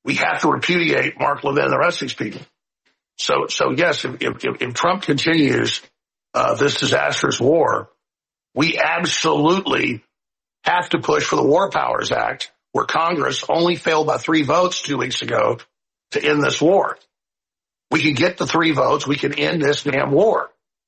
we have to repudiate Mark Levin and the rest of these people. So yes, if Trump continues this disastrous war, we absolutely have to push for the War Powers Act, where Congress only failed by 3 votes 2 weeks ago to end this war. We can get the 3 votes. We can end this damn war.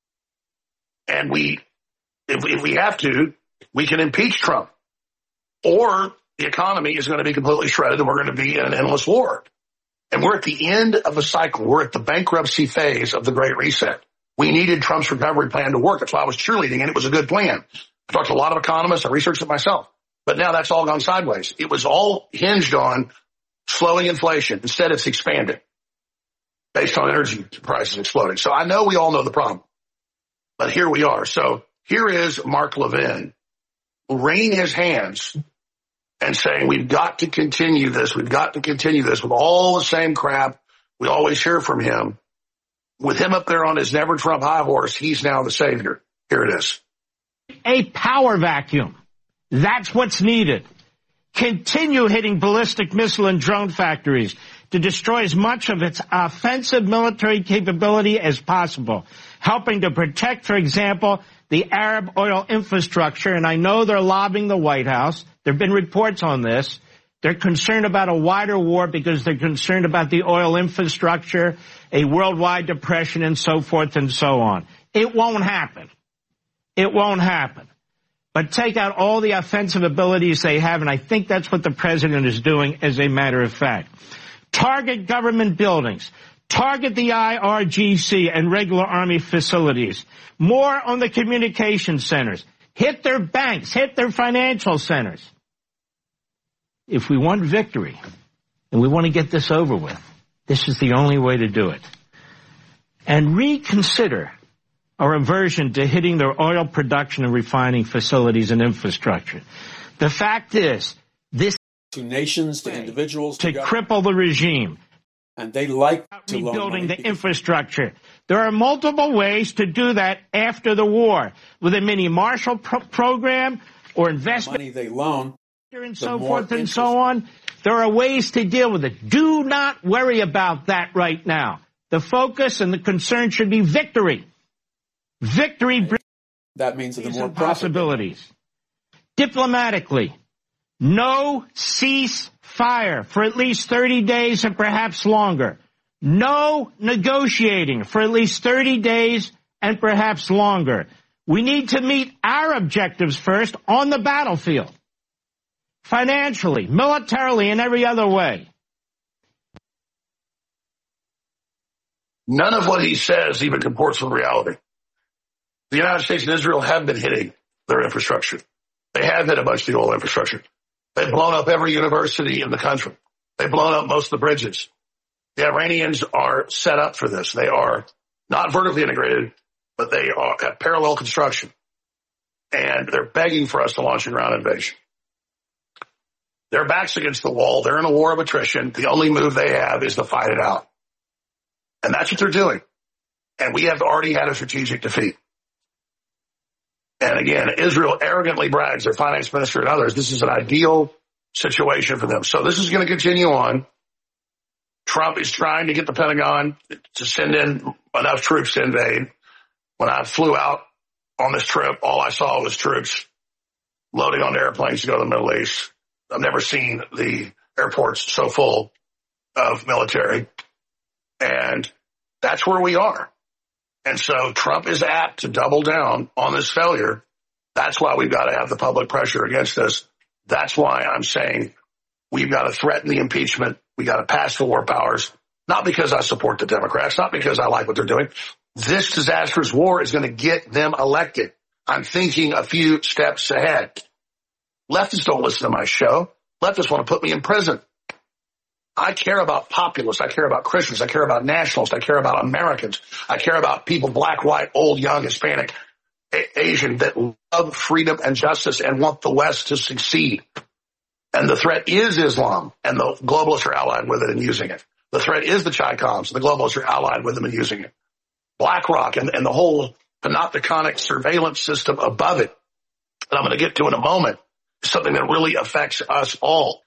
And if we have to, we can impeach Trump. Or the economy is going to be completely shredded and we're going to be in an endless war. And we're at the end of a cycle. We're at the bankruptcy phase of the Great Reset. We needed Trump's recovery plan to work. That's why I was cheerleading, and it was a good plan. I talked to a lot of economists. I researched it myself. But now that's all gone sideways. It was all hinged on slowing inflation. Instead, it's expanded based on energy prices exploding. So I know we all know the problem. But here we are. So here is Mark Levin wringing his hands and saying, we've got to continue this. We've got to continue this with all the same crap we always hear from him. With him up there on his never Trump high horse, he's now the savior. Here it is. A power vacuum. That's what's needed. Continue hitting ballistic missile and drone factories to destroy as much of its offensive military capability as possible, helping to protect, for example, the Arab oil infrastructure. And I know they're lobbying the White House. There have been reports on this. They're concerned about a wider war because they're concerned about the oil infrastructure, a worldwide depression, and so forth and so on. It won't happen. It won't happen. But take out all the offensive abilities they have, and I think that's what the president is doing as a matter of fact. Target government buildings. Target the IRGC and regular Army facilities. More on the communication centers. Hit their banks. Hit their financial centers. If we want victory, and we want to get this over with, this is the only way to do it. And reconsider our aversion to hitting their oil production and refining facilities and infrastructure. The fact is, this to nations, to individuals, to cripple the regime. And they like to rebuilding the infrastructure. There are multiple ways to do that after the war, with a mini Marshall program or investment money they loan, and so forth and so on. There are ways to deal with it. Do not worry about that right now. The focus and the concern should be victory. Victory brings that means the more possibilities. Diplomatically, no ceasefire for at least 30 days and perhaps longer. No negotiating for at least 30 days and perhaps longer. We need to meet our objectives first on the battlefield. Financially, militarily, and every other way. None of what he says even comports with reality. The United States and Israel have been hitting their infrastructure. They have hit a bunch of the oil infrastructure. They've blown up every university in the country. They've blown up most of the bridges. The Iranians are set up for this. They are not vertically integrated, but they are at parallel construction. And they're begging for us to launch a ground invasion. Their back's against the wall. They're in a war of attrition. The only move they have is to fight it out. And that's what they're doing. And we have already had a strategic defeat. And again, Israel arrogantly brags, their finance minister and others, this is an ideal situation for them. So this is going to continue on. Trump is trying to get the Pentagon to send in enough troops to invade. When I flew out on this trip, all I saw was troops loading on airplanes to go to the Middle East. I've never seen the airports so full of military. And that's where we are. And so Trump is apt to double down on this failure. That's why we've got to have the public pressure against us. That's why I'm saying we've got to threaten the impeachment. We got to pass the war powers, not because I support the Democrats, not because I like what they're doing. This disastrous war is going to get them elected. I'm thinking a few steps ahead. Leftists don't listen to my show. Leftists want to put me in prison. I care about populists. I care about Christians. I care about nationalists. I care about Americans. I care about people, black, white, old, young, Hispanic, Asian, that love freedom and justice and want the West to succeed. And the threat is Islam, and the globalists are allied with it and using it. The threat is the Chi-Coms, and the globalists are allied with them and using it. BlackRock and the whole panopticonic surveillance system above it, that I'm going to get to in a moment, is something that really affects us all.